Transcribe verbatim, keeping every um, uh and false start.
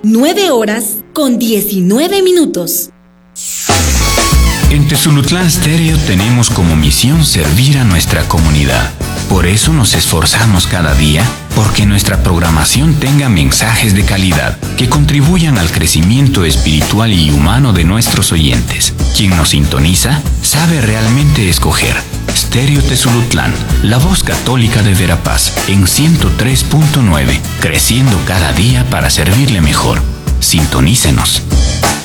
nueve horas con diecinueve minutos. En Tezulutlán Stereo tenemos como misión servir a nuestra comunidad. Por eso nos esforzamos cada día porque nuestra programación tenga mensajes de calidad que contribuyan al crecimiento espiritual y humano de nuestros oyentes. Quien nos sintoniza sabe realmente escoger. Stereo Tezulutlán, la voz católica de Verapaz, en ciento tres punto nueve, creciendo cada día para servirle mejor. Sintonícenos.